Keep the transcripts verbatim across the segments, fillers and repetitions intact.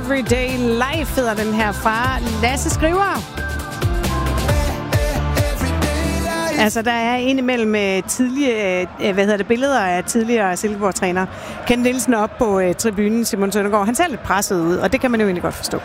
Everyday Life hedder den her fra Lasse Skriver. Altså, der er indimellem tidlige, hvad hedder det, billeder af tidligere Silkeborg-træner Kent Nielsen op på uh, tribunen, Simon Søndergaard. Han ser lidt presset ud, og det kan man jo egentlig godt forstå.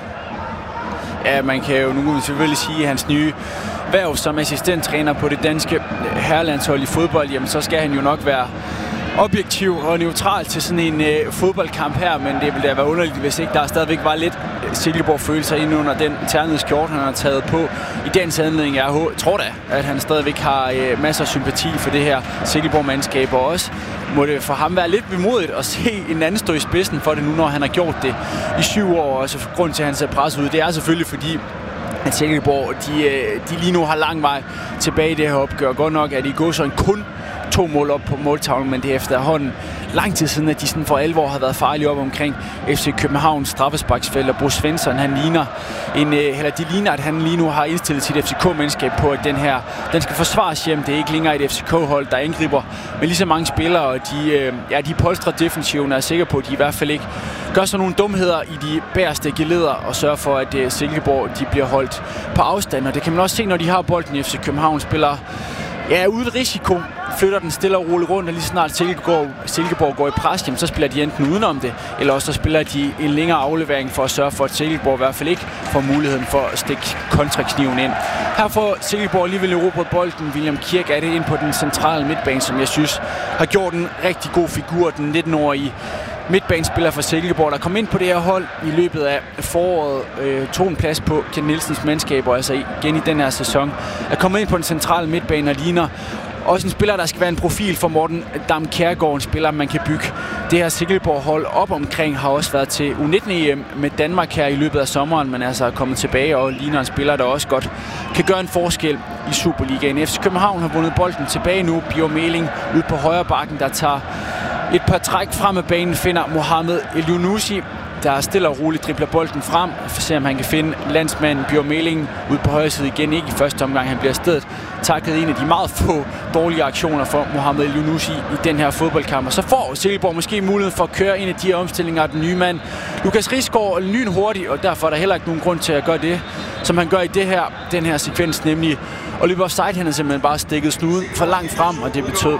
Ja, man kan jo nu selvfølgelig sige, at hans nye hverv som assistenttræner på det danske herrelandshold i fodbold, jamen så skal han jo nok være objektiv og neutral til sådan en øh, fodboldkamp her, men det ville da være underligt, hvis ikke der stadigvæk var lidt Silkeborg-følelser inde under den ternede skjorte, han har taget på i dagens anledning. Jeg tror da, at han stadigvæk har øh, masser af sympati for det her Silkeborg-mandskab, og også må det for ham være lidt bemodigt at se en anden stå i spidsen for det nu, når han har gjort det i syv år, og så grund til, at han ser presset ud, det er selvfølgelig fordi, at Silkeborg, de, de lige nu har lang vej tilbage i det her opgør. Godt nok, at de går sådan kun to mål op på måltavlen, men det er efterhånden lang tid siden, at de sådan for alvor har været farlige op omkring F C Københavns straffesparksfelt, og Bo Svensson, han ligner en, eller de ligner, at han lige nu har indstillet sit F C K-mandskab på, at den her, den skal forsvares hjem. Det er ikke længere et F C K-hold, der angriber med lige så mange spillere, og de, ja, de polstrer defensiven, og er sikker på, at de i hvert fald ikke gør sådan nogle dumheder i de bagerste geleder, og sørger for, at Silkeborg, de bliver holdt på afstand, og det kan man også se, når de har bolden i F C København, spiller ja, uden risiko, flytter den stille og roligt rundt, og lige snart Silkeborg, Silkeborg går i pres, jamen, så spiller de enten udenom det, eller også så spiller de en længere aflevering for at sørge for, at Silkeborg i hvert fald ikke får muligheden for at stikke kontrakniven ind. Her får Silkeborg alligevel erobret bolden. William Kirk er det ind på den centrale midtbane, som jeg synes har gjort en rigtig god figur, den nitten-årige midtbanespiller for Silkeborg, der kom ind på det her hold i løbet af foråret, øh, tog en plads på Kent Nielsens mandskaber, altså igen i den her sæson, er kommet ind på den centrale midtbane og ligner også en spiller, der skal være en profil for Morten Dam Kjærgaard, en spiller, man kan bygge det her Silkeborg-hold op omkring, har også været til U nitten E M med Danmark her i løbet af sommeren, men altså er kommet tilbage og ligner en spiller, der også godt kan gøre en forskel i Superligaen. F C København har vundet bolden tilbage nu. Bjørn Meling ud på højre bakken, der tager et par træk frem af banen, finder Mohamed Elyounoussi, der stille og roligt dribler bolden frem, for at se, om han kan finde landsmanden Bjørn Meling ud på højre side igen. Ikke i første omgang, han bliver stedet takket en af de meget få dårlige aktioner for Mohamed Elyounoussi i den her fodboldkamp. Og så får Silkeborg måske mulighed for at køre en af de her omstillinger af den nye mand. Lukas Risgaard lyn hurtigt, og derfor er der heller ikke nogen grund til at gøre det, som han gør i det her, den her sekvens, nemlig at løbe offside. Han har simpelthen bare stikket snuden for langt frem, og det betød,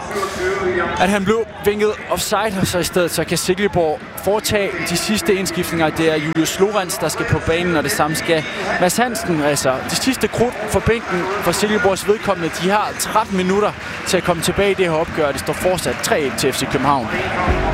at han blev vinket offside, og så i stedet så kan Silkeborg foretage de sidste indskiftninger. Det er Julius Lorenz, der skal på banen, og det samme skal Mads Hansen. Altså, de sidste krudt for bænken for Silkeborgs vedkommende, de har tretten minutter til at komme tilbage i det her opgør. Det står fortsat tre et til F C København.